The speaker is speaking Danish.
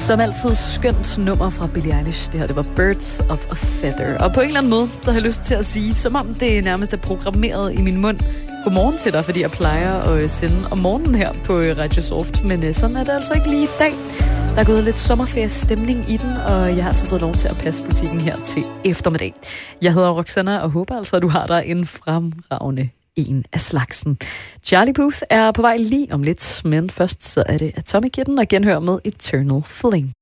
Som altid skønt nummer fra Billie Eilish. Det her, det var Birds of a Feather. Og på en eller anden måde, så har jeg lyst til at sige, som om det nærmest er programmeret i min mund. Godmorgen til dig, fordi jeg plejer at sende om morgenen her på Radio Soft. Men sådan er det altså ikke lige i dag. Der er gået lidt sommerferiestemning i den, og jeg har altså fået lov til at passe butikken her til eftermiddag. Jeg hedder Roxanna, og håber altså, at du har der en fremragende en af slagsen. Charlie Puth er på vej lige om lidt, men først så er det Atomic Kitten og genhør med Eternal Flame.